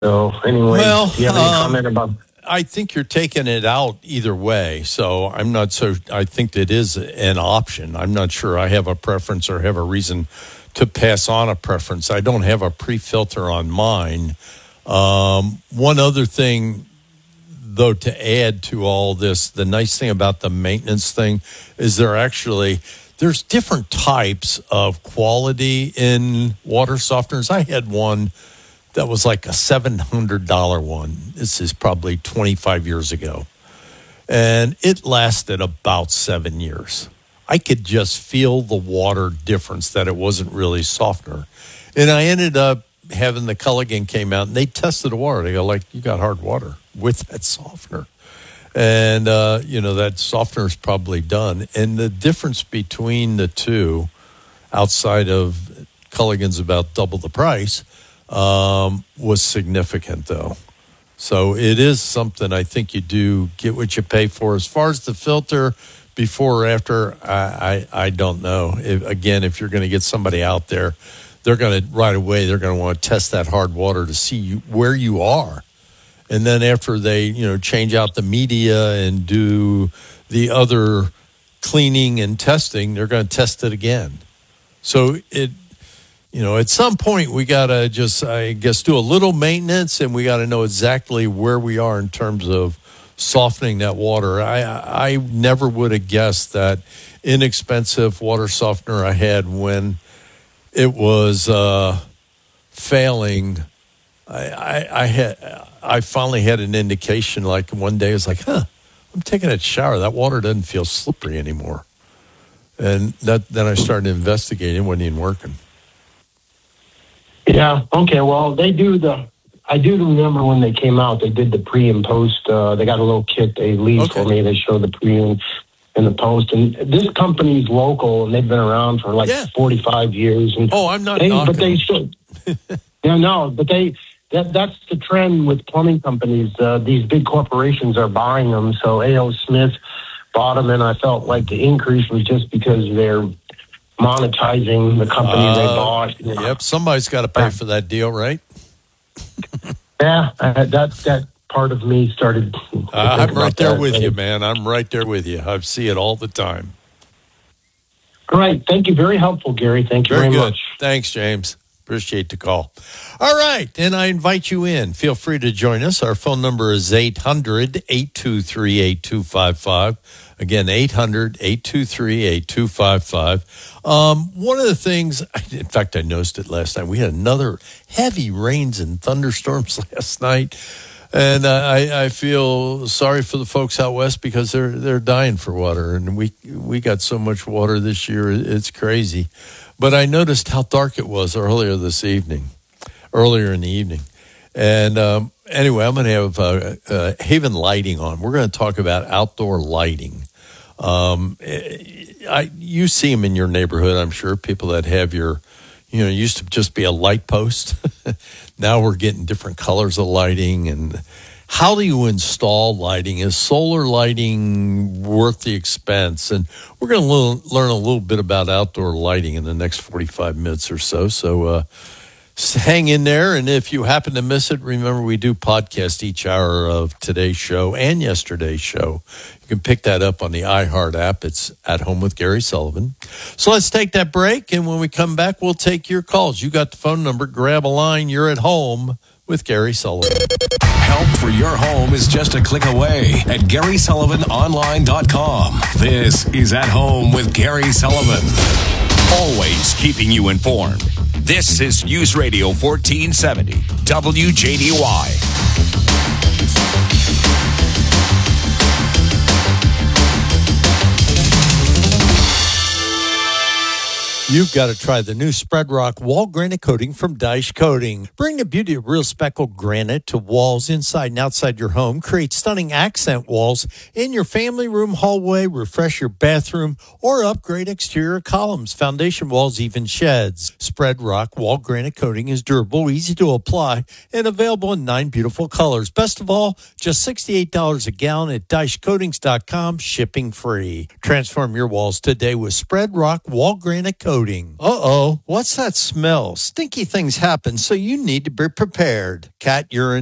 So, anyway, Well, do you have any comment about? I think you're taking it out either way. So I think that is an option. I'm not sure I have a preference or have a reason to pass on a preference. I don't have a pre-filter on mine. One other thing, though, to add to all this, the nice thing about the maintenance thing is there's different types of quality in water softeners. I had one that was like a $700 one. This is probably 25 years ago. And it lasted about 7 years. I could just feel the water difference, that it wasn't really softener. And I ended up having the Culligan came out and they tested the water. They go, like, you got hard water with that softener. And, that softener is probably done. And the difference between the two, outside of Culligan's about double the price, was significant, though. So it is something I think you do get what you pay for. As far as the filter, before or after, I don't know. If you're going to get somebody out there, they're going to right away, they're going to want to test that hard water to see where you are. And then after they, change out the media and do the other cleaning and testing, they're going to test it again. So at some point we got to just, I guess, do a little maintenance, and we got to know exactly where we are in terms of softening that water. I never would have guessed that inexpensive water softener I had when it was failing. I finally had an indication, like one day, it's like, I'm taking a shower. That water doesn't feel slippery anymore. And then I started investigating. It wasn't even working. Yeah. Okay. Well, I do remember when they came out, they did the pre and post. They got a little kit they leave for me. They show the pre and the post. And this company's local, and they've been around for 45 years. And I'm not knocking but they should. Yeah, no, but that's the trend with plumbing companies. These big corporations are buying them. So A.O. Smith bought them, and I felt like the increase was just because they're monetizing the company they bought. Yep, somebody's got to pay for that deal, right? Yeah, that part of me started. I'm right there with you, man. I'm right there with you. I see it all the time. Great. Thank you. Very helpful, Gary. Thank you very much. Thanks, James. Appreciate the call. All right, and I invite you in. Feel free to join us. Our phone number is 800-823-8255. Again, 800-823-8255. One of the things, in fact, I noticed it last night. We had another heavy rains and thunderstorms last night. And I feel sorry for the folks out west because they're dying for water. And we got so much water this year, it's crazy. But I noticed how dark it was earlier in the evening. And anyway, I'm going to have Haven Lighting on. We're going to talk about outdoor lighting. You see them in your neighborhood, I'm sure, people that have used to just be a light post. Now we're getting different colors of lighting. And how do you install lighting? Is solar lighting worth the expense? And we're going to learn a little bit about outdoor lighting in the next 45 minutes or so. So hang in there. And if you happen to miss it, remember we do podcast each hour of today's show and yesterday's show. You can pick that up on the iHeart app. It's At Home with Gary Sullivan. So let's take that break. And when we come back, we'll take your calls. You got the phone number. Grab a line. You're at home with Gary Sullivan. Help for your home is just a click away at GarySullivanOnline.com. This is At Home with Gary Sullivan. Always keeping you informed. This is News Radio 1470, WJDY. You've got to try the new Spread Rock Wall Granite Coating from Dyche Coating. Bring the beauty of real speckled granite to walls inside and outside your home. Create stunning accent walls in your family room, hallway, refresh your bathroom, or upgrade exterior columns, foundation walls, even sheds. Spread Rock Wall Granite Coating is durable, easy to apply, and available in 9 beautiful colors. Best of all, just $68 a gallon at DycheCoatings.com, shipping free. Transform your walls today with Spread Rock Wall Granite Coating. coating. Uh-oh, what's that smell? Stinky things happen, so you need to be prepared. Cat urine